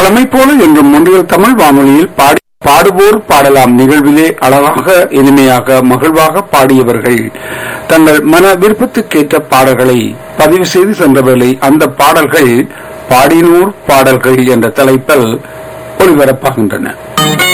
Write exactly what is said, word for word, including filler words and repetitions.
வளமை போல என்றும் ஒன்றியல் தமிழ் வானொலியில் பாடி பாடுவோர் பாடலாம் நிகழ்விலே அழகாக இனிமையாக மகிழ்வாக பாடியவர்கள் தங்கள் மன விருப்பத்துக்கேற்ற பாடல்களை பதிவு செய்து சென்றவர்களை அந்த பாடல்கள் பாடினூர் பாடல்கள் என்ற தலைப்பில் ஒளிபரப்பாகின்றன.